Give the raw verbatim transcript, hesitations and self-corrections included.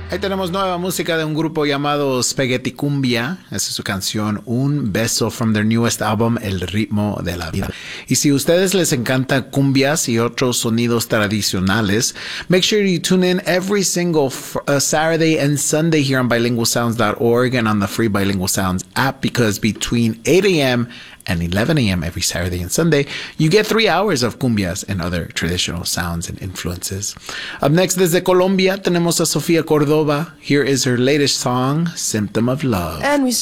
Ahí tenemos nueva música de un grupo llamado Spaghetti Cumbia. Esa es su canción Un Beso from their newest album, El Ritmo de la Vida. Y si a ustedes les encanta cumbias y otros sonidos tradicionales, make sure you tune in every single uh, Saturday and Sunday here on bilingual sounds dot org and on the free Bilingual Sounds app, because between eight a.m. and eleven a.m. every Saturday and Sunday, you get three hours of cumbias and other traditional sounds and influences. Up next, desde Colombia, tenemos a Sofía Cordova. Here is her latest song, Symptom of Love. And we